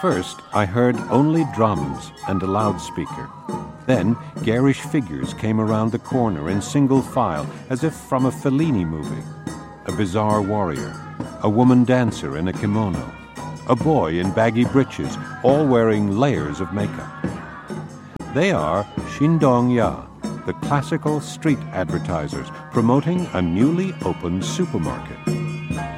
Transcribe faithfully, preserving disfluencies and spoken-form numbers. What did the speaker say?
first, I heard only drums and a loudspeaker. Then, garish figures came around the corner in single file, as if from a Fellini movie. A bizarre warrior, a woman dancer in a kimono, a boy in baggy breeches, all wearing layers of makeup. They are Shindong Ya, the classical street advertisers promoting a newly opened supermarket.